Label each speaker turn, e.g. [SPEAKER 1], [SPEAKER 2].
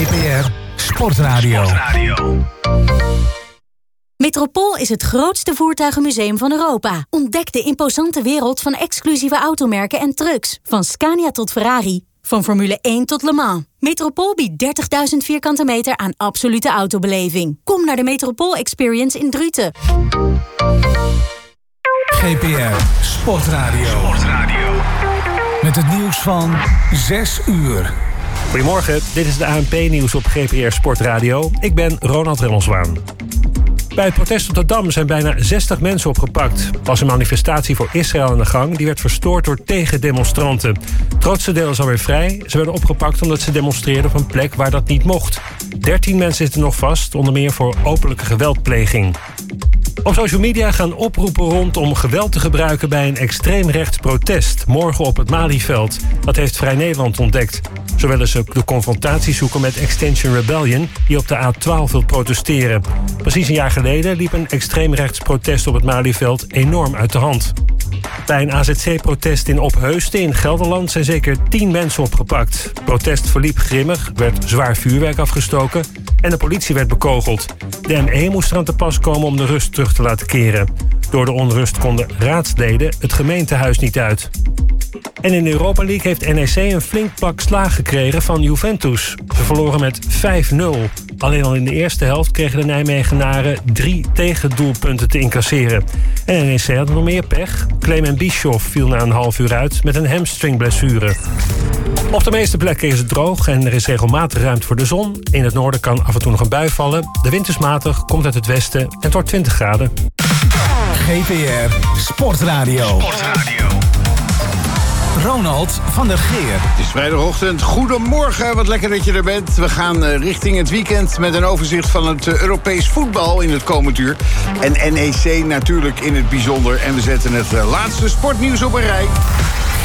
[SPEAKER 1] GPR Sportradio.
[SPEAKER 2] Metropool is het grootste voertuigenmuseum van Europa. Ontdek de imposante wereld van exclusieve automerken en trucks. Van Scania tot Ferrari. Van Formule 1 tot Le Mans. Metropool biedt 30.000 vierkante meter aan absolute autobeleving. Kom naar de Metropool Experience in Druten.
[SPEAKER 1] GPR Sportradio. Met het nieuws van 6 uur.
[SPEAKER 3] Goedemorgen, dit is de ANP-nieuws op GPR Sportradio. Ik ben Ronald Remmelswaan. Bij het protest op de Dam zijn bijna 60 mensen opgepakt. Er was een manifestatie voor Israël aan de gang. Die werd verstoord door tegendemonstranten. Het grootste deel is alweer vrij. Ze werden opgepakt omdat ze demonstreerden op een plek waar dat niet mocht. 13 mensen zitten nog vast, onder meer voor openlijke geweldpleging. Op social media gaan oproepen rond om geweld te gebruiken bij een extreemrechts protest. Morgen op het Malieveld. Dat heeft Vrij Nederland ontdekt. Zo willen ze de confrontatie zoeken met Extinction Rebellion, die op de A12 wil protesteren. Precies een jaar geleden liep een extreemrechts protest op het Malieveld enorm uit de hand. Bij een AZC-protest in Opheusden in Gelderland zijn zeker 10 mensen opgepakt. Het protest verliep grimmig, er werd zwaar vuurwerk afgestoken en de politie werd bekogeld. De ME moest eraan te pas komen om de rust terug te laten keren. Door de onrust konden raadsleden het gemeentehuis niet uit. En in de Europa League heeft NEC een flink pak slaag gekregen van Juventus. Ze verloren met 5-0. Alleen al in de eerste helft kregen de Nijmegenaren 3 tegendoelpunten te incasseren. En NEC had nog meer pech. Clement Bischoff viel na een half uur uit met een hamstringblessure. Op de meeste plekken is het droog en er is regelmatig ruimte voor de zon. In het noorden kan af en toe nog een bui vallen. De wind is matig, komt uit het westen en het wordt 20 graden.
[SPEAKER 1] GPR Sportradio. Ronald van der Geer.
[SPEAKER 4] Het is vrijdagochtend. Goedemorgen, wat lekker dat je er bent. We gaan richting het weekend met een overzicht van het Europees voetbal in het komend uur. En NEC natuurlijk in het bijzonder. En we zetten het laatste sportnieuws op een rij.